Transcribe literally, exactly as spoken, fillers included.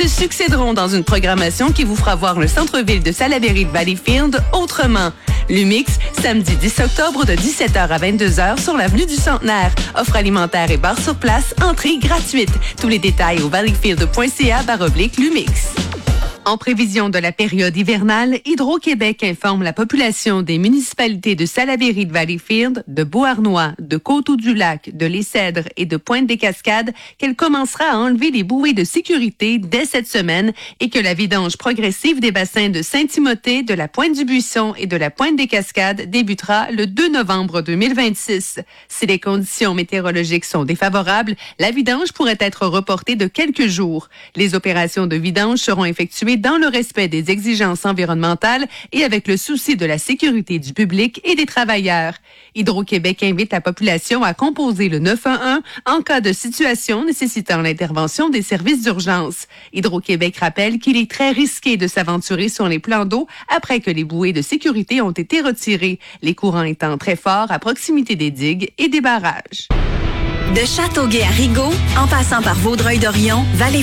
se succéderont dans une programmation qui vous fera voir le centre-ville de Salaberry de Valleyfield autrement. Lumix, samedi dix octobre de dix-sept heures à vingt-deux heures sur l'avenue du Centenaire. Offre alimentaire et bar sur place, entrée gratuite. Tous les détails au valleyfield point c a barre oblique Lumix. En prévision de la période hivernale, Hydro-Québec informe la population des municipalités de Salaberry de Valleyfield, de Beauharnois, de Coteau-du-Lac, de Les-Cèdres et de Pointe-des-Cascades qu'elle commencera à enlever les bouées de sécurité dès cette semaine et que la vidange progressive des bassins de Saint-Timothée, de la Pointe-du-Buisson et de la Pointe-des-Cascades débutera le deux novembre deux mille vingt-six. Si les conditions météorologiques sont défavorables, la vidange pourrait être reportée de quelques jours. Les opérations de vidange seront effectuées dans le respect des exigences environnementales et avec le souci de la sécurité du public et des travailleurs. Hydro-Québec invite la population à composer le neuf un un en cas de situation nécessitant l'intervention des services d'urgence. Hydro-Québec rappelle qu'il est très risqué de s'aventurer sur les plans d'eau après que les bouées de sécurité ont été retirées, les courants étant très forts à proximité des digues et des barrages. De Châteauguay à Rigaud, en passant par Vaudreuil-Dorion, Valley